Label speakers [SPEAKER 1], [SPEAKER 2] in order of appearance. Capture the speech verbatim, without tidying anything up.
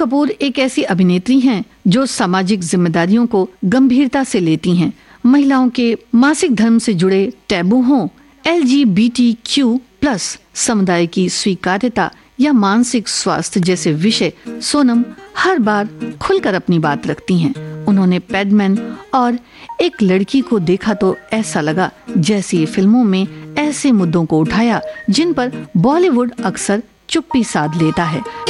[SPEAKER 1] कपूर एक ऐसी अभिनेत्री हैं जो सामाजिक जिम्मेदारियों को गंभीरता से लेती हैं। महिलाओं के मासिक धर्म से जुड़े टैबू हों, L G B T Q plus समुदाय की स्वीकार्यता या मानसिक स्वास्थ्य जैसे विषय, सोनम हर बार खुलकर अपनी बात रखती हैं। उन्होंने पैडमैन और एक लड़की को देखा तो ऐसा लगा जैसे फिल्मों में ऐसे मुद्दों को उठाया जिन पर बॉलीवुड अक्सर चुप्पी साध लेता है।